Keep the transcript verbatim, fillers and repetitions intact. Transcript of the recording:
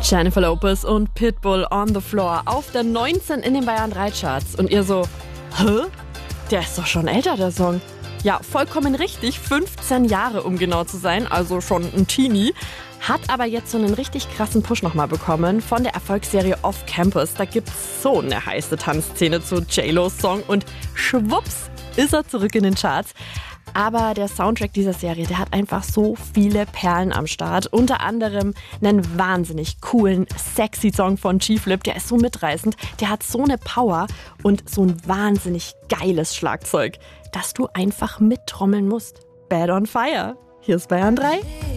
Jennifer Lopez und Pitbull on the Floor auf der neunzehn in den Bayern drei Charts. Und ihr so, hä? Der ist doch schon älter, der Song. Ja, vollkommen richtig, fünfzehn Jahre, um genau zu sein, also schon ein Teenie. Hat aber jetzt so einen richtig krassen Push nochmal bekommen von der Erfolgsserie Off Campus. Da gibt's so eine heiße Tanzszene zu J-Lo's Song und schwupps ist er zurück in den Charts. Aber der Soundtrack dieser Serie, der hat einfach so viele Perlen am Start. Unter anderem einen wahnsinnig coolen, sexy Song von G-Flip. Der ist so mitreißend, der hat so eine Power und so ein wahnsinnig geiles Schlagzeug, dass du einfach mittrommeln musst. Bad on Fire. Hier ist Bayern drei.